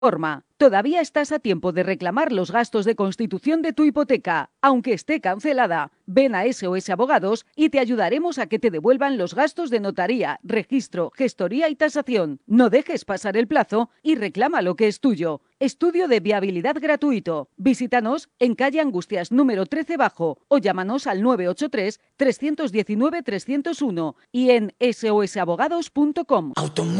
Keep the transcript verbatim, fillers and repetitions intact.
Forma. Todavía estás a tiempo de reclamar los gastos de constitución de tu hipoteca, aunque esté cancelada. Ven a S O S Abogados y te ayudaremos a que te devuelvan los gastos de notaría, registro, gestoría y tasación. No dejes pasar el plazo y reclama lo que es tuyo. Estudio de viabilidad gratuito. Visítanos en calle Angustias número trece bajo o llámanos al nueve ocho tres, tres uno nueve, tres cero uno y en S O S abogados punto com.